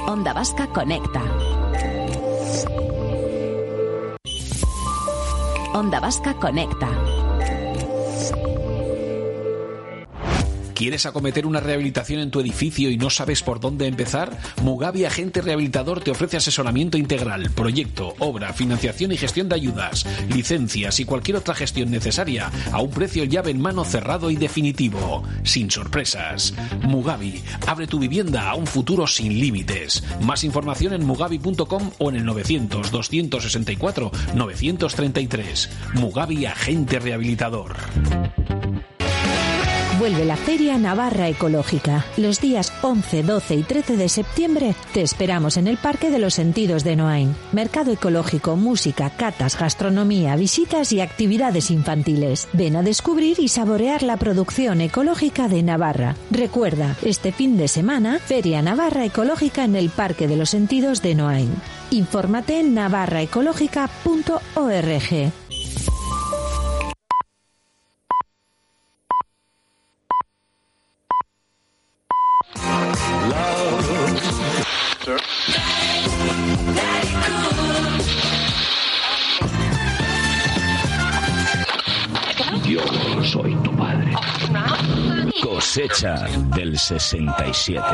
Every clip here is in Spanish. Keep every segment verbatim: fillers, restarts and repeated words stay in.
Onda Vasca Conecta. Onda Vasca Conecta. ¿Quieres acometer una rehabilitación en tu edificio y no sabes por dónde empezar? Mugavi Agente Rehabilitador te ofrece asesoramiento integral, proyecto, obra, financiación y gestión de ayudas, licencias y cualquier otra gestión necesaria a un precio llave en mano cerrado y definitivo, sin sorpresas. Mugavi, abre tu vivienda a un futuro sin límites. Más información en mugavi punto com o en el novecientos, doscientos sesenta y cuatro, novecientos treinta y tres. Mugavi Agente Rehabilitador. Vuelve la Feria Navarra Ecológica. Los días once, doce y trece de septiembre te esperamos en el Parque de los Sentidos de Noain. Mercado ecológico, música, catas, gastronomía, visitas y actividades infantiles. Ven a descubrir y saborear la producción ecológica de Navarra. Recuerda, este fin de semana, Feria Navarra Ecológica en el Parque de los Sentidos de Noain. Infórmate en navarra ecológica punto org. Yo soy tu padre. Cosecha del sesenta y siete.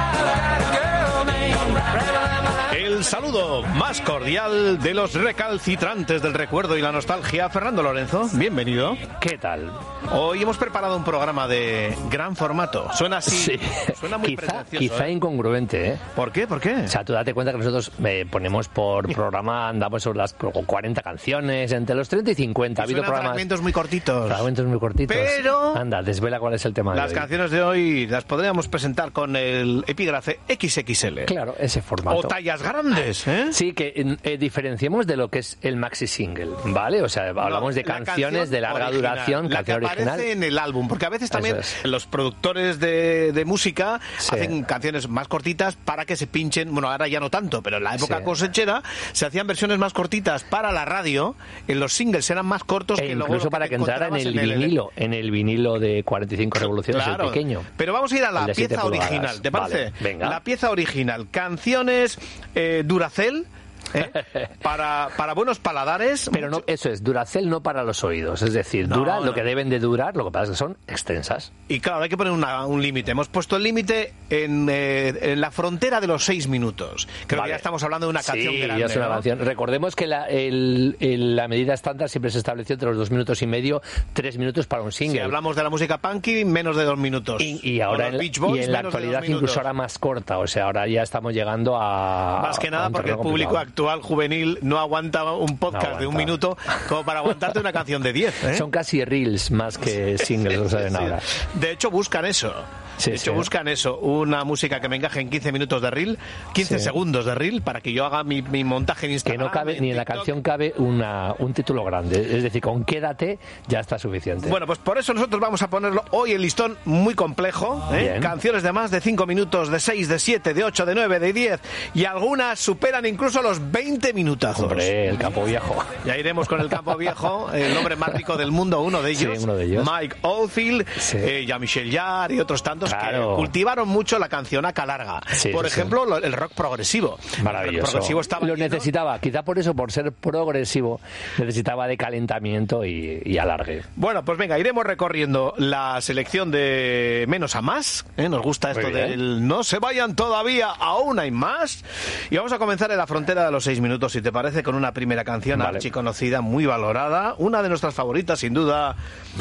El saludo más cordial de los recalcitrantes del recuerdo y la nostalgia. Fernando Lorenzo, bienvenido. ¿Qué tal? Hoy hemos preparado un programa de gran formato. Suena así, sí. Suena muy quizá, pretencioso. Quizá ¿eh? incongruente, ¿eh? ¿Por qué? ¿Por qué? O sea, tú date cuenta que nosotros eh, ponemos por programa, andamos sobre las cuarenta canciones, entre los treinta y cincuenta. Ha habido programas... fragmentos muy cortitos. Fragmentos muy cortitos. Pero... Anda, desvela cuál es el tema de Las hoy. canciones de hoy las podríamos presentar con el epígrafe equis equis ele. Claro, ese formato. O tallas grandes, ¿eh? Sí, que eh, diferenciemos de lo que es el maxi single, ¿vale? O sea, hablamos no, de canciones de larga original, duración, la canción que original. aparece en el álbum, porque a veces también es. los productores de, de música sí. hacen canciones más cortitas para que se pinchen, bueno, ahora ya no tanto, pero en la época sí. cosechera se hacían versiones más cortitas para la radio, en los singles eran más cortos e que incluso luego lo para que que entrara en el, en el vinilo, en el vinilo de cuarenta y cinco revoluciones, claro, el pequeño. Pero vamos a ir a la pieza pieza original, ¿te parece? Vale, venga. La pieza original, canciones eh, Duracell. ¿Eh? Para, para buenos paladares. Pero no, eso es, Duracell no para los oídos. Es decir, no, dura no. lo que deben de durar, lo que pasa es que son extensas. Y claro, hay que poner una, un límite. Hemos puesto el límite en, eh, en la frontera de los seis minutos. Creo vale. que ya estamos hablando de una canción sí, grande, ya es una ¿no? canción. Recordemos que la, el, el, la medida estándar siempre se estableció entre los dos minutos y medio, tres minutos para un single. Si hablamos de la música punky, menos de dos minutos. Y, y ahora en, Boys, y en la actualidad incluso ahora más corta. O sea, ahora ya estamos llegando a... Más que nada a porque el público complicado. actual, juvenil, no aguanta un podcast no aguanta. de un minuto como para aguantarte una canción de diez. ¿eh? Son casi reels más que singles, lo saben sí. ahora. De hecho, buscan eso. Sí, de hecho, sí. buscan eso, una música que me encaje en quince minutos de reel, quince sí. segundos de reel, para que yo haga mi, mi montaje en Instagram. Que no cabe, en ni en la TikTok. canción cabe una, un título grande. Es decir, con quédate ya está suficiente. Bueno, pues por eso nosotros vamos a ponerlo hoy el listón muy complejo. ¿eh? Canciones de más de cinco minutos, de seis, de siete, de ocho, de nueve, de diez. Y algunas superan incluso los veinte minutazos. Hombre, el Campo Viejo. Ya iremos con el Campo Viejo, el hombre más rico del mundo, uno de ellos. Sí, uno de ellos. Mike Oldfield, Sí. eh, Jean-Michel Jarre y otros tantos Claro. que cultivaron mucho la canción a larga. Sí, Por sí, ejemplo, lo- el rock progresivo. Maravilloso. El rock progresivo estaba Lo lleno- necesitaba, quizá por eso, por ser progresivo, necesitaba de calentamiento y, y alargue. Bueno, pues venga, iremos recorriendo la selección de menos a más. ¿eh? Nos gusta esto Muy bien. del no se vayan todavía, aún hay más. Y vamos a comenzar en la frontera de los seis minutos, si te parece, con una primera canción Vale. archiconocida, muy valorada. Una de nuestras favoritas, sin duda,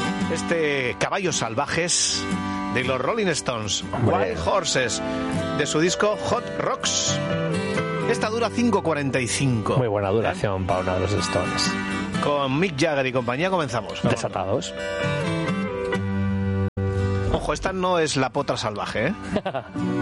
este Caballos Salvajes de los Rolling Stones, Hombre. Wild Horses, de su disco Hot Rocks. Esta dura cinco cuarenta y cinco. Muy buena duración para uno de los Stones. Con Mick Jagger y compañía comenzamos. Desatados. Ojo, esta no es la potra salvaje, ¿eh?